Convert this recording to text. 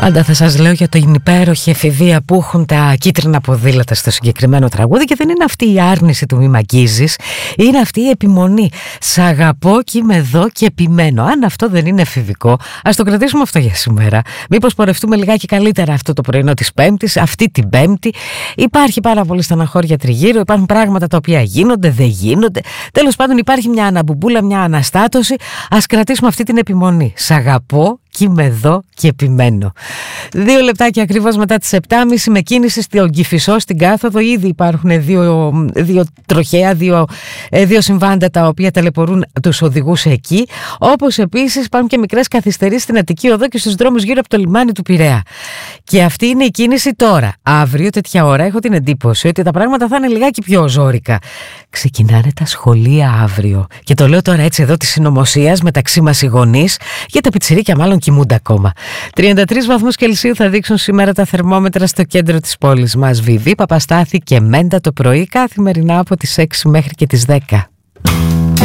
Πάντα θα σας λέω για την υπέροχη εφηβεία που έχουν τα κίτρινα ποδήλατα στο συγκεκριμένο τραγούδι, και δεν είναι αυτή η άρνηση του μη μ' αγγίζεις, είναι αυτή η επιμονή. Σ' αγαπώ και είμαι εδώ και επιμένω. Αν αυτό δεν είναι εφηβικό, ας το κρατήσουμε αυτό για σήμερα. Μήπως πορευτούμε λιγάκι καλύτερα αυτό το πρωινό της Πέμπτης, αυτή την Πέμπτη. Υπάρχει πάρα πολύ στεναχώρια τριγύρω, υπάρχουν πράγματα τα οποία γίνονται, δεν γίνονται. Τέλος πάντων, υπάρχει μια αναμπουμπούλα, μια αναστάτωση. Ας κρατήσουμε αυτή την επιμονή. Σ' αγαπώ και είμαι εδώ και επιμένω. 2 λεπτάκια ακριβώς μετά τις 7.30 με κίνηση στον Κηφισό, στην Κάθοδο. Ήδη υπάρχουν δύο τροχαία, δύο συμβάντα τα οποία ταλαιπωρούν τους οδηγούς εκεί. Όπως επίσης υπάρχουν και μικρές καθυστερήσεις στην Αττική Οδό και στους δρόμους γύρω από το λιμάνι του Πειραιά. Και αυτή είναι η κίνηση τώρα. Αύριο, τέτοια ώρα, έχω την εντύπωση ότι τα πράγματα θα είναι λιγάκι πιο ζόρικα. Ξεκινάνε τα σχολεία αύριο. Και το λέω τώρα έτσι εδώ της συνωμοσίας μεταξύ μας οι γονείς, για τα πιτσιρίκια μάλλον κοιμούνται ακόμα. 33 βαθμούς Κελσίου θα δείξουν σήμερα τα θερμόμετρα στο κέντρο της πόλης μας. Βιβί, Παπαστάθη και Μέντα το πρωί, καθημερινά από τις 6 μέχρι και τις 10.